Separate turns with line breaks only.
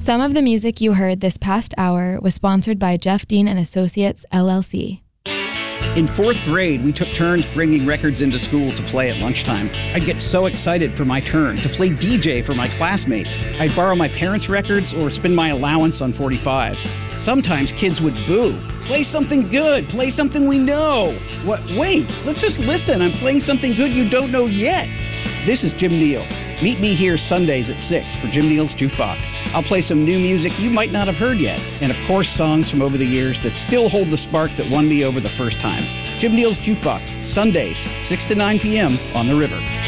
Some of the music you heard this past hour was sponsored by Jeff Dean and Associates, LLC.
In 4th grade, we took turns bringing records into school to play at lunchtime. I'd get so excited for my turn to play DJ for my classmates. I'd borrow my parents' records or spend my allowance on 45s. Sometimes kids would boo. Play something good. Play something we know. What? Wait, let's just listen. I'm playing something good you don't know yet. This is Jim Neal. Meet me here Sundays at 6 for Jim Neal's Jukebox. I'll play some new music you might not have heard yet, and of course songs from over the years that still hold the spark that won me over the first time. Jim Neal's Jukebox, Sundays, 6 to 9 p.m. on The River.